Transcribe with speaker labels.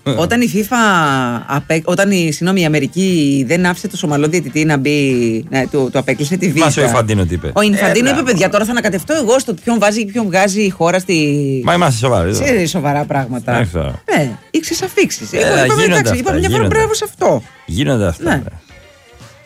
Speaker 1: Όταν η FIFA, η Αμερική δεν άφησε το Σομαλό διαιτητή να μπει, του απέκλεισε τη βίζα.
Speaker 2: Μας ο Ινφαντίνο τι είπε.
Speaker 1: Ο Ινφαντίνο είπε, παιδιά, τώρα θα ανακατευτώ εγώ στο ποιον βάζει και ποιον βγάζει η χώρα στη.
Speaker 2: Μα είμαστε σοβαροί.
Speaker 1: Σε σοβαρά πράγματα. Ναι, ήξερε αφήξει. Είπαμε μια φορά μπράβο σε αυτό.
Speaker 2: Γίνονται αυτά.
Speaker 1: Ναι.